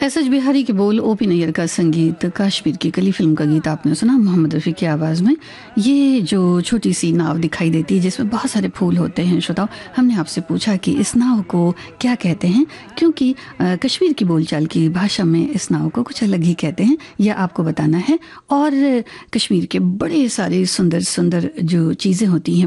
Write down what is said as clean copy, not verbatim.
SH. Bihari के बोल, OP. Nayyar का संगीत, कश्मीर की कली फिल्म का गीत आपने सुना मोहम्मद रफ़ी की आवाज़ में। ये जो छोटी सी नाव दिखाई देती है जिसमें बहुत सारे फूल होते हैं, श्रोताओ, हमने आपसे पूछा कि इस नाव को क्या कहते हैं, क्योंकि कश्मीर की बोलचाल की भाषा में इस नाव को कुछ अलग ही कहते हैं, यह आपको बताना है। और कश्मीर के बड़े सारे सुंदर सुंदर जो चीज़ें होती हैं